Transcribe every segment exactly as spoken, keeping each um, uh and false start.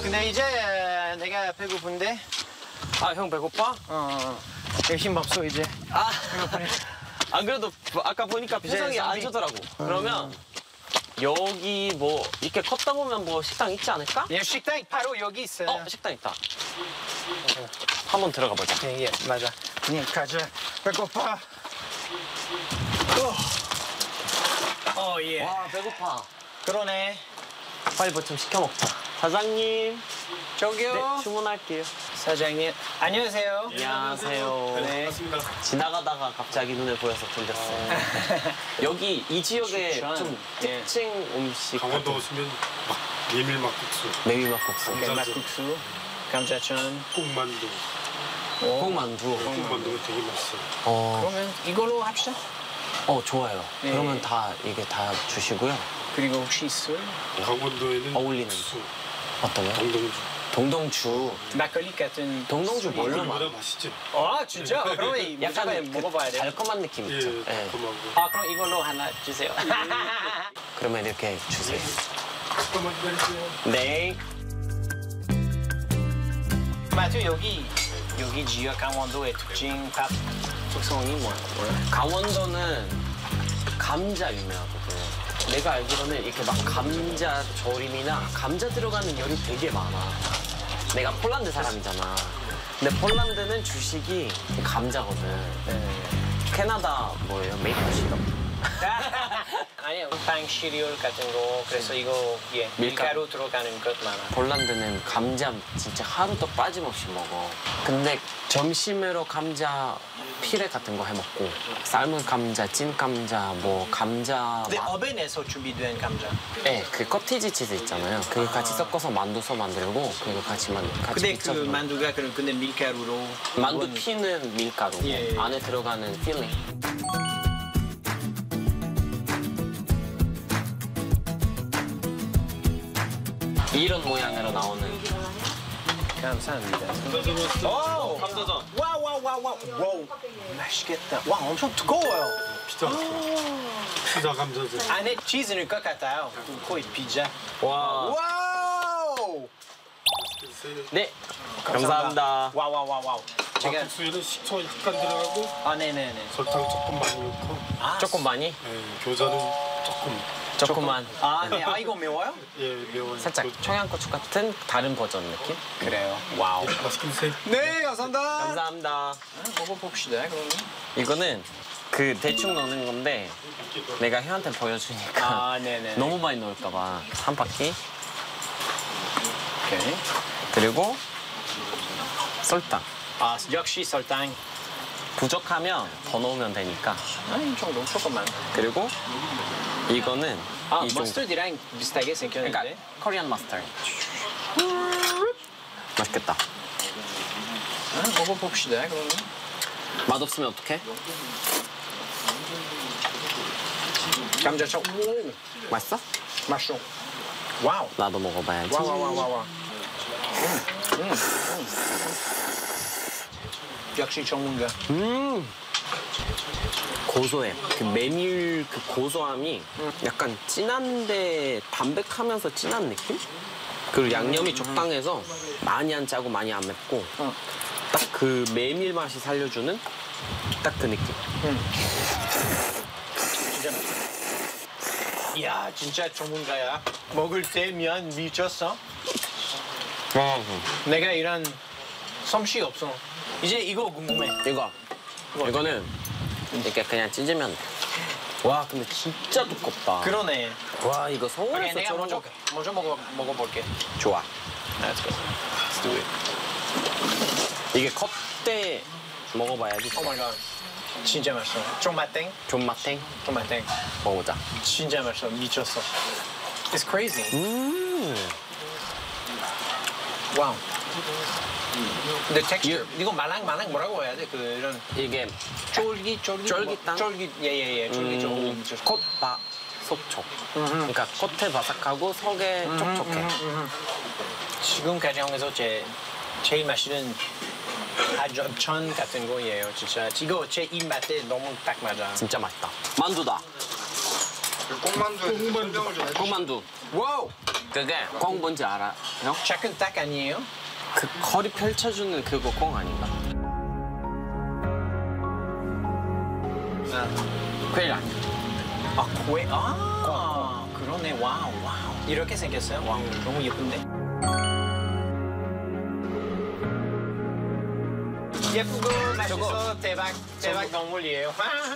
근데 이제 내가 배고픈데. 아, 형 배고파? 어. 힘 없어 이제. 아, 안 그래도 아까 보니까 표정이 안 좋더라고. 그러면 여기 뭐 이렇게 걷다 보면 뭐 식당 있지 않을까? 예, 식당 바로 여기 있어요. 어, 식당 있다. 한번 들어가 보자. 예, 예, 맞아. 그냥 가자. 배고파. 어, 어 예. 와, 배고파. 그러네. 빨리 뭐 좀 시켜 먹자. 사장님. 저기요. 네, 주문할게요. 사장님. 안녕하세요. 안녕하세요. 네. 지나가다가 갑자기 눈에 보여서 들렸어요. 여기 이 지역의 추천. 좀 예. 특징 음식. 강원도 오시면 막 메밀막국수, 메밀막국수. 네, 막국수, 감자전, 꽁만두, 콩만두. 꽁만두가 되게 맛있어요. 어, 그러면 이걸로 합시다. 어 좋아요. 네. 그러면 다 이게 다 주시고요. 그리고 혹시 술? 강원도에는 어울리는 국수, 어떤 거? 동동주. 동동주. 막걸리 같은. 동동주 술이- 뭘로 그거보다 만? 맛있죠? 아 진짜? 그러면 약간 무조건 먹어봐야 돼. 달콤한 느낌 예, 있죠. 예. 달콤하고. 아 그럼 이걸로 하나 주세요. 그러면 이렇게 주세요. 잠깐만 기다리세요. 네. 마트 여기 여기 지역 강원도의 특징 밥 특성이 뭐야? 강원도는 감자 유명하거든. 내가 알기로는 이렇게 막 감자 조림이나 감자 들어가는 요리 되게 많아. 내가 폴란드 사람이잖아. 근데 폴란드는 주식이 감자거든. 캐나다 뭐예요? 메이플 시럽. 아니요 빵 시리얼 같은 거 그래서 이거 예 밀가루 들어가는 것 많아. 폴란드는 감자 진짜 하루도 빠짐없이 먹어. 근데 점심으로 감자 피레 같은 거 해 먹고 삶은 감자, 찐 감자, 뭐 감자. 근데 마- 어벤에서 준비된 감자. 네, 그 커티지 치즈 있잖아요. 그거 같이 섞어서 만두서 만들고 그거 같이 만 같이 근데 그 믹서서 만들고. 만두가 그런 근데 밀가루로. 만두 구운- 피는 밀가루, 예, 예. 안에 들어가는 필링. 이런 모양으로 나오는 감사합니다. 오! 감자전. 와우 와우 와우 와우. 와우. 맛있겠다. 와 엄청 두꺼워요. 피자 피자 감자전. 안에 치즈 넣을 것 같아요. 거의 피자. 와. 와우. 네, 감사합니다. 와우 와우 와우 와우. 제가 막국수에는 식초 약간 들어가고 아 네네네. 설탕 조금 많이 넣고, 아, 조금 많이, 예, 교자는 조금. 조금만. 아, 네. 아 이거 매워요? 예, 매워요. 살짝 그- 청양고추 같은 다른 버전 느낌? 그래요. 와우. 예, 맛있게 드세요. 네, 감사합니다. 감사합니다. 아, 먹어봅시다 그러면. 이거는 그 대충 넣는 건데 내가 혜한테 보여주니까 아, 네네. 너무 많이 넣을까봐 한 바퀴. 오케이. 그리고 설탕. 아 역시 설탕. 부족하면 더 넣으면 되니까. 아, 이 정도 조금만. 그리고 이거는 아, 이 정도. 머스터드랑 비슷하게 생겼는데. 그러니까 코리안 마스터드. 맛있겠다. 아, 먹어봅시다 그러면. 맛없으면 어떡해? 감자청. 오, 맛있어? 맛있어. 와우. 나도 먹어봐야지. 와우 와우 와우 와우. 음, 음, 음. 역시 전문가. 음 고소해. 그 메밀 그 고소함이 약간 진한데 담백하면서 진한 느낌? 그리고 양념이 적당해서 많이 안 짜고 많이 안 맵고 응. 딱 그 메밀 맛이 살려주는 딱 그 느낌. 진짜. 이야 진짜 전문가야. 먹을 때 면 미쳤어. 내가 이런 솜씨 없어. 이제 이거 궁금해. 이거 이거는 이렇게 그냥 찢으면 돼. 와 근데 진짜 두껍다. 그러네. 와 이거 오케이, 서울에서 내가 저런 먼저 거 먼저 먹어 먹어볼게. 좋아. Let's go. Let's do it. 이게 컵대 먹어봐야지. Oh my god. 진짜 맛있어. 존맛땡. 존맛탱 존맛땡. 먹어보자. 진짜 맛있어. 미쳤어. It's crazy. 음. 와우. 근데 texture 이거 말랑말랑 뭐라고 해야 돼? 그 이런 이게 쫄깃 쫄깃 쫄깃한? 쫄깃 예예예 쫄깃 쫄깃. 음, 콧바 속촉. 그러니까 겉에 바삭하고 속에 촉촉해. 지금까지 한에서 제 제일 맛있는 아점천 같은 거예요. 진짜 이거 제 입맛에 너무 딱 맞아. 진짜 맛있다. 만두다. 꽁만두에 설명을 좀 해주세요. 꽁만두. 와우! 그게 꽁 뭔지 알아? 형? 작은 딱 아니에요? 그 허리 펼쳐주는 그거 꽁 아닌가? 퀘일 아니야. 아, 고에, 아, 그러네. 와우, 와우. 이렇게 생겼어요? 와우, 너무 예쁜데? 예쁘고 맛있어. 대박, 대박 동물이에요.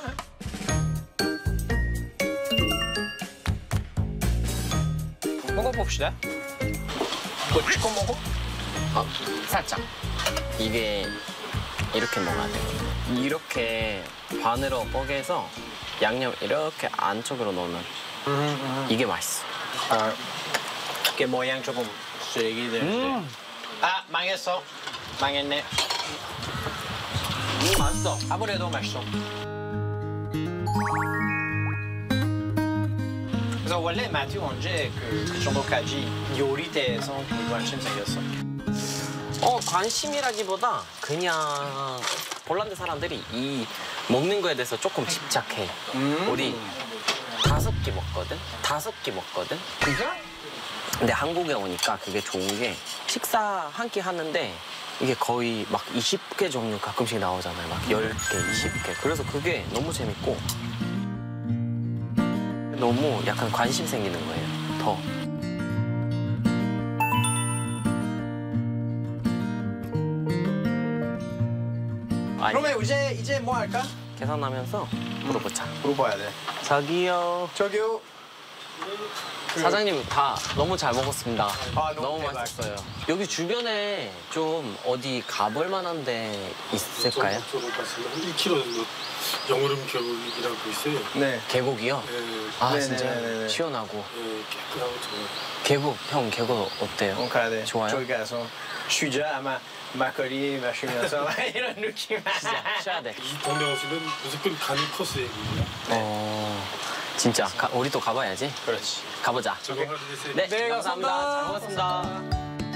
먹어봅시다. 뭐 찍어 먹어? 어, 살짝. 이게 이렇게 먹어야 돼. 이렇게 반으로 뽀개서 양념 이렇게 안쪽으로 넣으면 이게 맛있어. 아, 이게 모양 조금 쓰레기 되는데. 음. 아, 망했어. 망했네. 음, 맛있어. 아무래도 맛있어. 그래서 원래 마튜 언제 그, 그 정도까지 요리대에서 좀 관심 생겼어? 어, 관심이라기보다 그냥 폴란드 사람들이 이 먹는 거에 대해서 조금 집착해. 음. 우리 다섯 끼 먹거든? 다섯 끼 먹거든? 진짜? 근데 한국에 오니까 그게 좋은 게 식사 한 끼 하는데 이게 거의 막 이십 개 종류 가끔씩 나오잖아요. 막 열 개, 이십 개. 그래서 그게 너무 재밌고 너무 약간 관심 생기는 거예요. 더. 아니, 그러면 이제 이제 뭐 할까? 계산하면서 물어보자. 물어봐야 돼. 저기요. 저기요. 사장님 다 너무 잘 먹었습니다. 아, 너무 대박. 맛있었어요. 여기 주변에 좀 어디 가볼 만한 데 있을까요? 저쪽으로 가시면 한 일 킬로미터 정도 영우름 겨울이라고 있어요. 네. 계곡이요? 예, 아 네네네네. 진짜 시원하고. 예, 깨끗하고 좋아요. 계곡 형 계곡 어때요? 어, 가야 돼. 좋아요? 저기 가서 쉬자 아마 막걸리 마시면서 이런 느낌. 진짜 쉬어야 돼. 이 동네 오시면 무조건 가는 코스예요. 어 진짜 가, 우리 또 가봐야지. 그렇지. 가보자. 저거 하루 되세요. 네, 네, 감사합니다. 감사합니다. 잘 먹었습니다.